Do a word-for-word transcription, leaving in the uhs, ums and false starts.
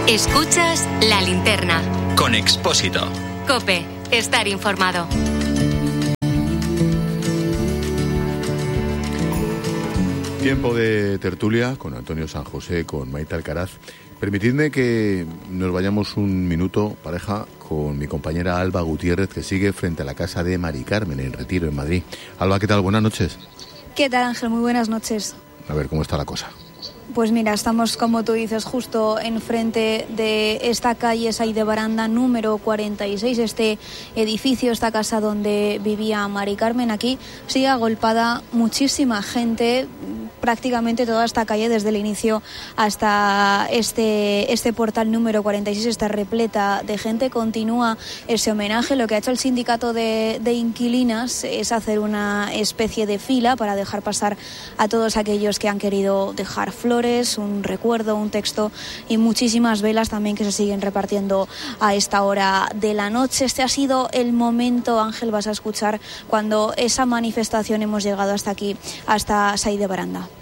Escuchas La Linterna. Con Expósito. COPE. Estar informado. Tiempo de tertulia con Antonio San José, con Maite Alcaraz. Permitidme que nos vayamos un minuto, pareja, con mi compañera Alba Gutiérrez, que sigue frente a la casa de Mari Carmen, en Retiro, en Madrid. Alba, ¿qué tal? Buenas noches. ¿Qué tal, Ángel? Muy buenas noches. A ver, ¿cómo está la cosa? Pues mira, estamos, como tú dices, justo enfrente de esta calle Saiz de Baranda número cuarenta y seis, este edificio, esta casa donde vivía Mari Carmen. Aquí sigue agolpada muchísima gente, prácticamente toda esta calle desde el inicio hasta este, este portal número cuarenta y seis está repleta de gente. Continúa ese homenaje. Lo que ha hecho el sindicato de, de inquilinas es hacer una especie de fila para dejar pasar a todos aquellos que han querido dejar flores, un recuerdo, un texto y muchísimas velas también que se siguen repartiendo a esta hora de la noche. Este ha sido el momento, Ángel, vas a escuchar cuando esa manifestación hemos llegado hasta aquí, hasta Saiz de Baranda.